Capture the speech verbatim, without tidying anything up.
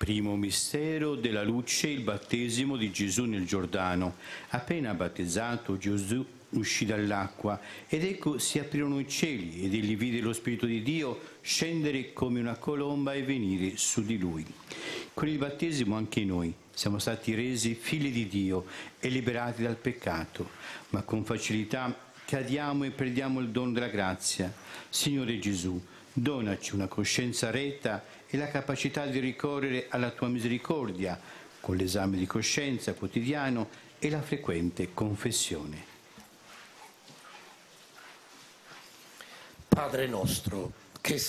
Primo mistero della luce, il battesimo di Gesù nel Giordano. Appena battezzato, Gesù uscì dall'acqua ed ecco si aprirono i cieli ed egli vide lo Spirito di Dio scendere come una colomba e venire su di lui. Con il battesimo anche noi siamo stati resi figli di Dio e liberati dal peccato, ma con facilità cadiamo e perdiamo il dono della grazia. Signore Gesù, donaci una coscienza retta e la capacità di ricorrere alla tua misericordia con l'esame di coscienza quotidiano e la frequente confessione. Padre nostro, che